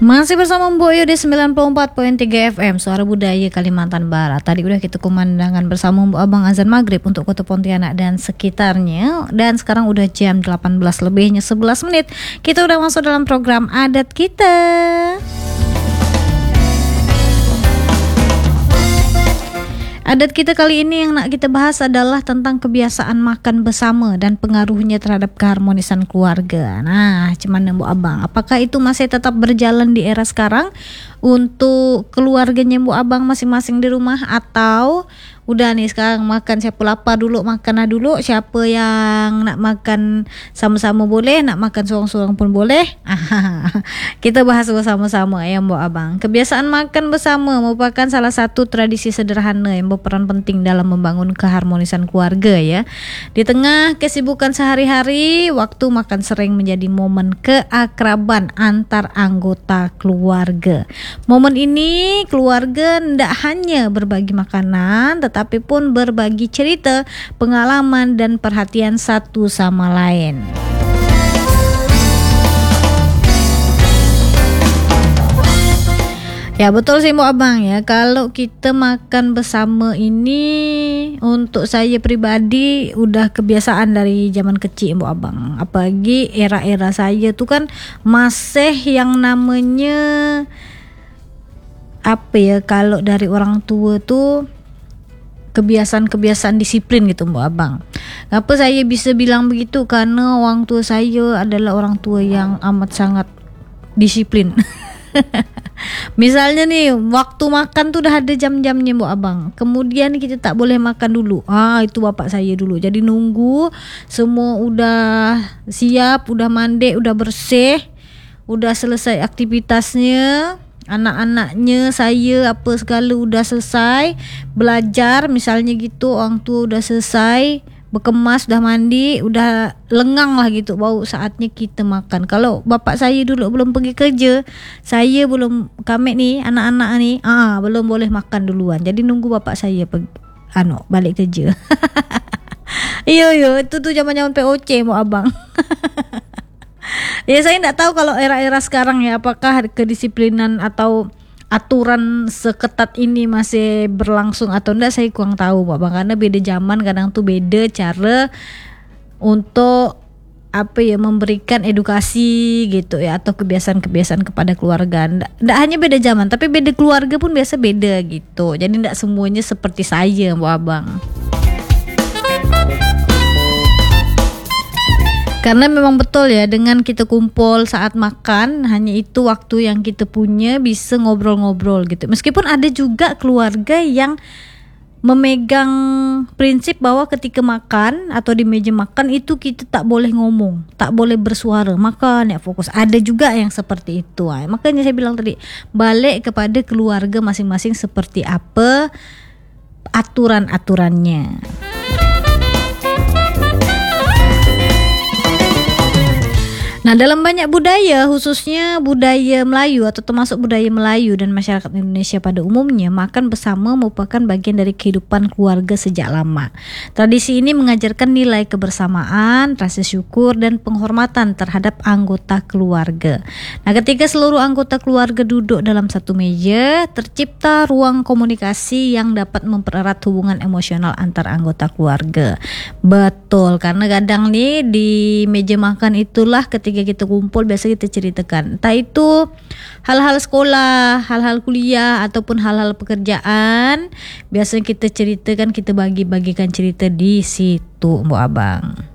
Masih bersama Mbok Yu di 94.3 FM Suara Budaya Kalimantan Barat. Tadi udah kita kumandangan bersama Mbok Abang azan maghrib untuk Kota Pontianak dan sekitarnya. Dan sekarang udah jam 18 lebihnya 11 menit. Kita udah masuk dalam program adat kita. Adat kita kali ini yang nak kita bahas adalah tentang kebiasaan makan bersama dan pengaruhnya terhadap keharmonisan keluarga. Nah, macam mana Mbok Abang? Apakah itu masih tetap berjalan di era sekarang untuk keluarganya Mbok Abang masing-masing di rumah, atau udah nih sekarang makan siapa lapar dulu makanlah dulu, siapa yang nak makan sama-sama boleh, nak makan seorang-seorang pun boleh. Kita bahas bersama-sama ya Mbok Abang. Kebiasaan makan bersama merupakan salah satu tradisi sederhana yang berperan penting dalam membangun keharmonisan keluarga ya. Di tengah kesibukan sehari-hari, waktu makan sering menjadi momen keakraban antar anggota keluarga. Momen ini keluarga tidak hanya berbagi makanan, tetapi pun berbagi cerita, pengalaman dan perhatian satu sama lain. Ya betul sih Mbok Abang ya. Kalau kita makan bersama ini, untuk saya pribadi udah kebiasaan dari zaman kecil Mbok Abang. Apalagi era-era saya tuh kan masih yang namanya apa ya, kalau dari orang tua tuh kebiasaan-kebiasaan disiplin gitu Mbok Abang. Kenapa saya bisa bilang begitu? Karena orang tua saya adalah orang tua yang amat sangat disiplin. Misalnya nih, waktu makan tuh udah ada jam-jamnya Mbok Abang. Kemudian kita tak boleh makan dulu. Itu bapak saya dulu. Jadi nunggu semua udah siap, udah mandi, udah bersih, udah selesai aktivitasnya. Anak-anaknya, saya apa segala udah selesai belajar misalnya gitu, orang tua udah selesai berkemas, udah mandi, udah lengang lah gitu, baru saatnya kita makan. Kalau bapak saya dulu belum pergi kerja, saya belum, kami nih anak-anak nih belum boleh makan duluan. Jadi nunggu bapak saya balik kerja. Iya itu tuh zaman-zaman POC Mbok Abang. Ya saya tidak tahu kalau era-era sekarang ya, apakah kedisiplinan atau aturan seketat ini masih berlangsung atau enggak, saya kurang tahu Mbok Abang. Karena beda zaman, kadang tuh beda cara untuk memberikan edukasi gitu ya, atau kebiasaan-kebiasaan kepada keluarga. Nggak hanya beda zaman, tapi beda keluarga pun biasa beda gitu. Jadi nggak semuanya seperti saya Mbok Abang. Karena memang betul ya, dengan kita kumpul saat makan, hanya itu waktu yang kita punya bisa ngobrol-ngobrol gitu. Meskipun ada juga keluarga yang memegang prinsip bahwa ketika makan atau di meja makan itu kita tak boleh ngomong, tak boleh bersuara, makan ya fokus. Ada juga yang seperti itu. Makanya saya bilang tadi, balik kepada keluarga masing-masing seperti apa aturan-aturannya. Nah, dalam banyak budaya, khususnya budaya Melayu atau termasuk budaya Melayu dan masyarakat Indonesia pada umumnya, makan bersama merupakan bagian dari kehidupan keluarga sejak lama. Tradisi ini mengajarkan nilai kebersamaan, rasa syukur dan penghormatan terhadap anggota keluarga. Nah, ketika seluruh anggota keluarga duduk dalam satu meja, tercipta ruang komunikasi yang dapat mempererat hubungan emosional antar anggota keluarga. Betul, karena kadang nih di meja makan itulah ketika kita kumpul biasa kita ceritakan, entah itu hal-hal sekolah, hal-hal kuliah ataupun hal-hal pekerjaan. Biasanya kita ceritakan, kita bagi-bagikan cerita di situ Mbok Abang.